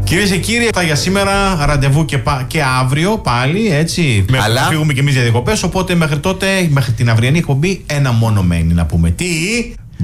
Κυρίες και κύριοι, αυτά για σήμερα. Ραντεβού και αύριο πάλι, έτσι. Μέχρι να φύγουμε κι εμείς για διακοπές. Οπότε μέχρι τότε, μέχρι την αυριανή εκπομπή, ένα μόνο μένει να πούμε. Τι?